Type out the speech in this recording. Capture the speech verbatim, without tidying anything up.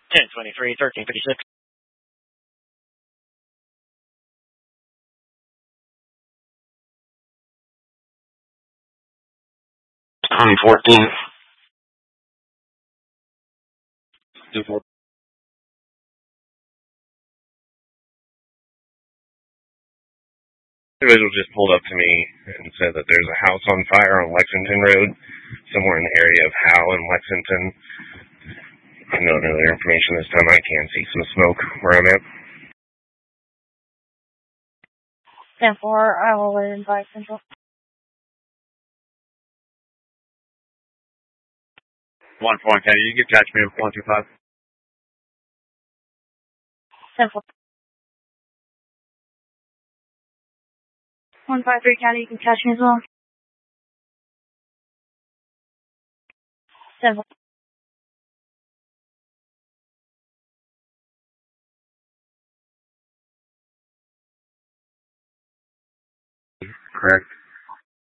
ten twenty-three, thirteen fifty-six. twenty fourteen. two four. Individual just pulled up to me and said that there's a house on fire on Lexington Road, somewhere in the area of Howe and Lexington. I know no other information this time. I can see some smoke where I'm at. ten four, I will invite Central. one four, can you can catch me at one two five? ten four. one five three County, you can catch me as well. ten four. Correct.